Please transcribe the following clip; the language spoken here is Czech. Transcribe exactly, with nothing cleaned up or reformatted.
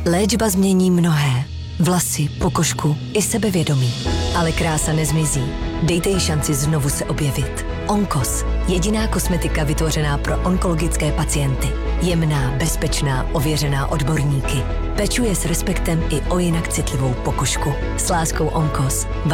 Léčba změní mnohé. Vlasy, pokožku i sebevědomí. Ale krása nezmizí. Dejte jí šanci znovu se objevit. Onkos. Jediná kosmetika vytvořená pro onkologické pacienty. Jemná, bezpečná, ověřená odborníky. Pečuje s respektem i o jinak citlivou pokožku. S láskou Onkos.